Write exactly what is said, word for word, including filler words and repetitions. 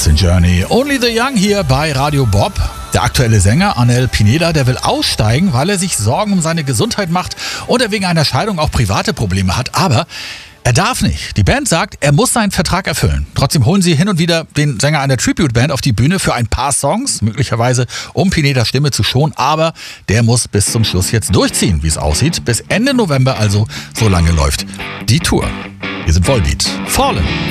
Das sind Journey. Only the Young hier bei Radio Bob. Der aktuelle Sänger Anel Pineda, der will aussteigen, weil er sich Sorgen um seine Gesundheit macht und er wegen einer Scheidung auch private Probleme hat. Aber er darf nicht. Die Band sagt, er muss seinen Vertrag erfüllen. Trotzdem holen sie hin und wieder den Sänger einer Tribute-Band auf die Bühne für ein paar Songs, möglicherweise um Pinedas Stimme zu schonen. Aber der muss bis zum Schluss jetzt durchziehen, wie es aussieht. Bis Ende November also, so lange läuft die Tour. Wir sind Volbeat. Fallen.